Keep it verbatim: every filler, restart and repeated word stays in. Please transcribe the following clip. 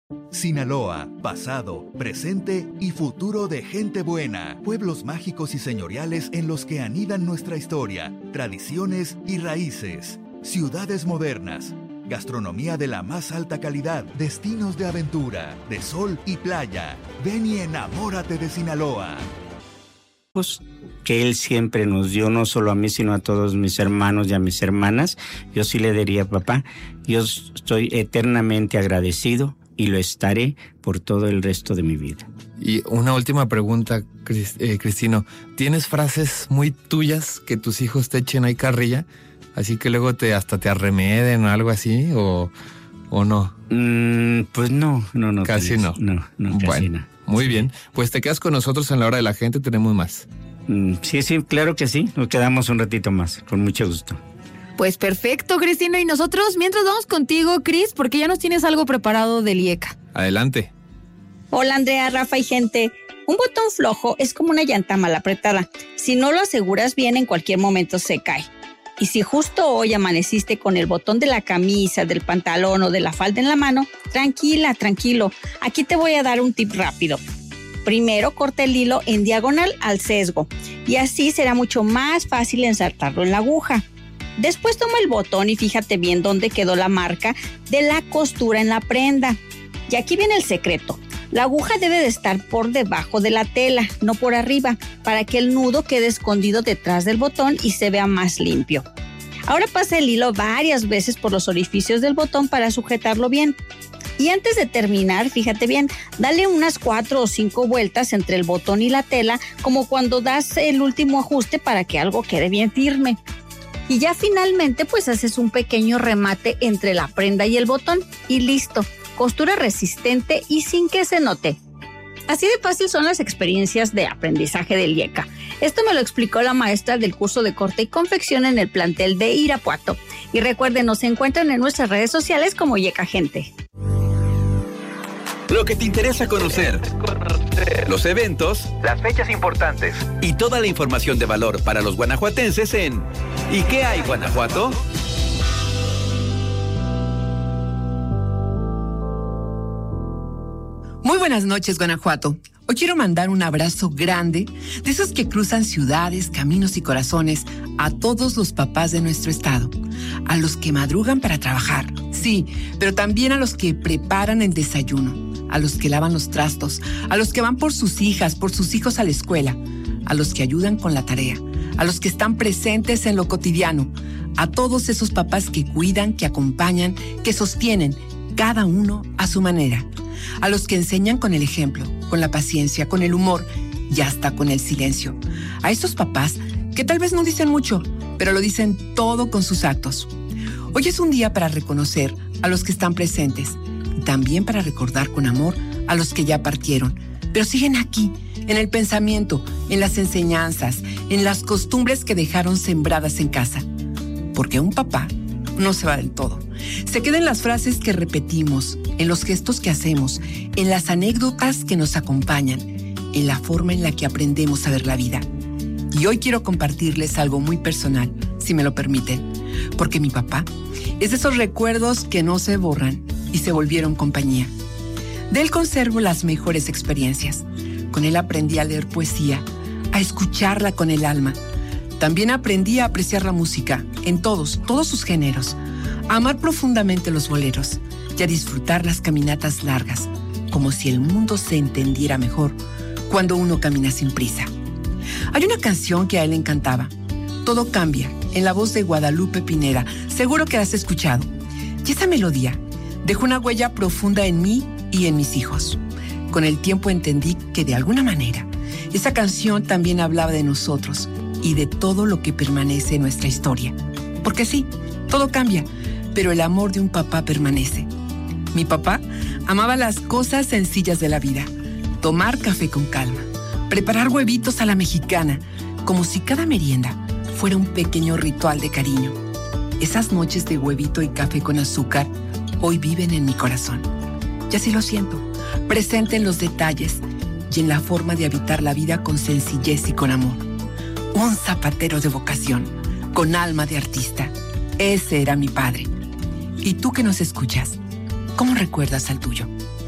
Sinaloa, pasado, presente y futuro de gente buena. Pueblos mágicos y señoriales en los que anidan nuestra historia, tradiciones y raíces. Ciudades modernas. Gastronomía de la más alta calidad. Destinos de aventura, de sol y playa. Ven y enamórate de Sinaloa. Que él siempre nos dio, no solo a mí, sino a todos mis hermanos y a mis hermanas. Yo sí le diría, papá, yo estoy eternamente agradecido y lo estaré por todo el resto de mi vida. Y una última pregunta, eh, Cristino. ¿Tienes frases muy tuyas que tus hijos te echen ahí carrilla? Así que luego te hasta te arremeden o algo así, o, o no. Mm, pues no, no, no. Casi no. No, no, casi bueno, no. Muy bien. Pues te quedas con nosotros en la hora de la gente, tenemos más. Mm, sí, sí, claro que sí. Nos quedamos un ratito más, con mucho gusto. Pues perfecto, Cristina. Y nosotros, mientras vamos contigo, Cris, porque ya nos tienes algo preparado del IECA. Adelante. Hola, Andrea, Rafa y gente. Un botón flojo es como una llanta mal apretada. Si no lo aseguras bien, en cualquier momento se cae. Y si justo hoy amaneciste con el botón de la camisa, del pantalón o de la falda en la mano, tranquila, tranquilo. Aquí te voy a dar un tip rápido. Primero, corta el hilo en diagonal al sesgo y así será mucho más fácil ensartarlo en la aguja. Después toma el botón y fíjate bien dónde quedó la marca de la costura en la prenda. Y aquí viene el secreto. La aguja debe de estar por debajo de la tela, no por arriba, para que el nudo quede escondido detrás del botón y se vea más limpio. Ahora pasa el hilo varias veces por los orificios del botón para sujetarlo bien. Y antes de terminar, fíjate bien, dale unas cuatro o cinco vueltas entre el botón y la tela, como cuando das el último ajuste para que algo quede bien firme. Y ya finalmente pues haces un pequeño remate entre la prenda y el botón y listo. Costura resistente y sin que se note. Así de fácil son las experiencias de aprendizaje del IECA. Esto me lo explicó la maestra del curso de corte y confección en el plantel de Irapuato. Y recuerden, nos encuentran en nuestras redes sociales como IECA Gente. Lo que te interesa conocer, los eventos, las fechas importantes y toda la información de valor para los guanajuatenses en ¿Y qué hay, Guanajuato? Muy buenas noches, Guanajuato. Hoy quiero mandar un abrazo grande de esos que cruzan ciudades, caminos y corazones a todos los papás de nuestro estado, a los que madrugan para trabajar, sí, pero también a los que preparan el desayuno, a los que lavan los trastos, a los que van por sus hijas, por sus hijos a la escuela, a los que ayudan con la tarea, a los que están presentes en lo cotidiano, a todos esos papás que cuidan, que acompañan, que sostienen, cada uno a su manera. A los que enseñan con el ejemplo, con la paciencia, con el humor y hasta con el silencio. A esos papás que tal vez no dicen mucho, pero lo dicen todo con sus actos. Hoy es un día para reconocer a los que están presentes y también para recordar con amor a los que ya partieron, pero siguen aquí, en el pensamiento, en las enseñanzas, en las costumbres que dejaron sembradas en casa. Porque un papá no se va del todo. Se queda en las frases que repetimos, en los gestos que hacemos, en las anécdotas que nos acompañan, en la forma en la que aprendemos a ver la vida. Y hoy quiero compartirles algo muy personal, si me lo permiten, porque mi papá es de esos recuerdos que no se borran y se volvieron compañía. De él conservo las mejores experiencias. Con él aprendí a leer poesía, a escucharla con el alma. También aprendí a apreciar la música, en todos, todos sus géneros, a amar profundamente los boleros y a disfrutar las caminatas largas, como si el mundo se entendiera mejor cuando uno camina sin prisa. Hay una canción que a él le encantaba, Todo cambia, en la voz de Guadalupe Pineda, seguro que la has escuchado. Y esa melodía dejó una huella profunda en mí y en mis hijos. Con el tiempo entendí que de alguna manera esa canción también hablaba de nosotros y de todo lo que permanece en nuestra historia. Porque sí, todo cambia, pero el amor de un papá permanece. Mi papá amaba las cosas sencillas de la vida. Tomar café con calma, preparar huevitos a la mexicana, como si cada merienda fuera un pequeño ritual de cariño. Esas noches de huevito y café con azúcar hoy viven en mi corazón. Y así lo siento, presente en los detalles y en la forma de habitar la vida con sencillez y con amor. Un zapatero de vocación, con alma de artista. Ese era mi padre. ¿Y tú que nos escuchas? ¿Cómo recuerdas al tuyo?